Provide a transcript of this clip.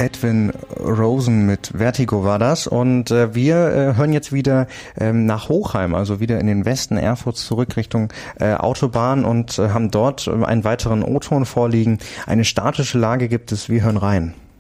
Edwin Rosen mit Vertigo war das. Und wir hören jetzt wieder nach Hochheim, also wieder in den Westen Erfurts zurück Richtung Autobahn und haben dort einen weiteren O-Ton vorliegen. Eine statische Lage gibt es, wir hören rein.